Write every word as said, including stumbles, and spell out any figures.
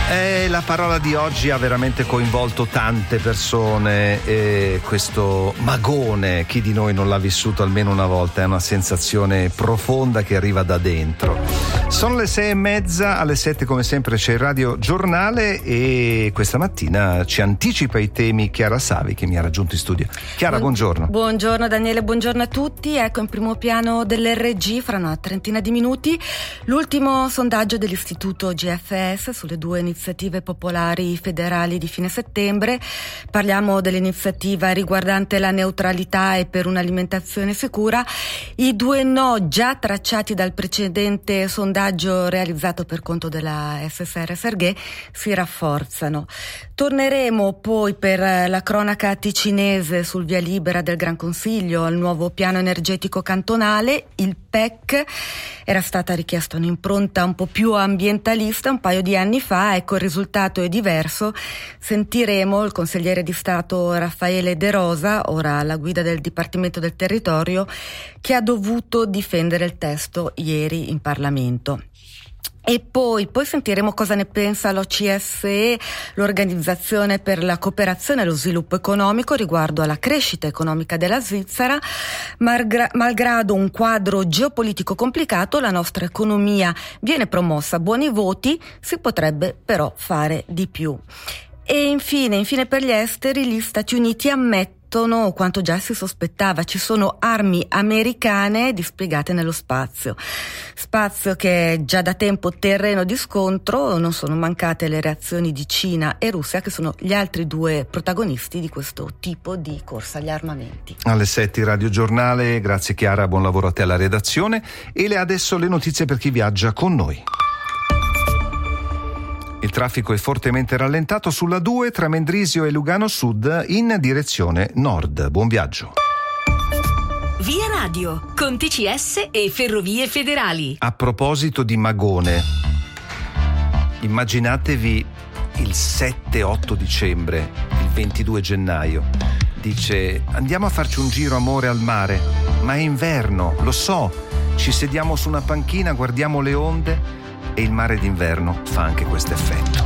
Eh, la parola di oggi ha veramente coinvolto tante persone, e questo magone, chi di noi non l'ha vissuto almeno una volta, è una sensazione profonda che arriva da dentro. Sono le sei e mezza, alle sette come sempre c'è il Radio Giornale e questa mattina ci anticipa i temi Chiara Savi, che mi ha raggiunto in studio. Chiara, Buon, buongiorno. Buongiorno Daniele, buongiorno a tutti. Ecco in primo piano dell'R G fra una trentina di minuti l'ultimo sondaggio dell'Istituto G F S sulle due iniziative popolari federali di fine settembre. Parliamo dell'iniziativa riguardante la neutralità e per un'alimentazione sicura. I due no già tracciati dal precedente sondaggio realizzato per conto della S S R Serghe si rafforzano. Torneremo poi per la cronaca ticinese sul via libera del Gran Consiglio al nuovo piano energetico cantonale, il P E C. Era stata richiesta un'impronta un po' più ambientalista un paio di anni fa, ecco il risultato è diverso. Sentiremo il consigliere di Stato Raffaele De Rosa, ora alla guida del Dipartimento del Territorio, che ha dovuto difendere il testo ieri in Parlamento. E poi, poi sentiremo cosa ne pensa l'O C S E, l'Organizzazione per la Cooperazione e lo Sviluppo Economico, riguardo alla crescita economica della Svizzera. Malgra- malgrado un quadro geopolitico complicato, la nostra economia viene promossa a buoni voti, si potrebbe però fare di più. E infine, infine per gli esteri, gli Stati Uniti ammettono quanto già si sospettava: ci sono armi americane dispiegate nello spazio. Spazio che è già da tempo terreno di scontro, non sono mancate le reazioni di Cina e Russia, che sono gli altri due protagonisti di questo tipo di corsa agli armamenti. Alle sette Radio Giornale, grazie Chiara, buon lavoro a te alla redazione e le adesso le notizie per chi viaggia con noi. Il traffico è fortemente rallentato sulla due tra Mendrisio e Lugano Sud in direzione nord. Buon viaggio. Via Radio, con T C S e Ferrovie Federali. A proposito di magone, immaginatevi il sette otto dicembre, il ventidue gennaio. Dice: andiamo a farci un giro amore al mare, ma è inverno, lo so. Ci sediamo su una panchina, guardiamo le onde. E il mare d'inverno fa anche questo effetto.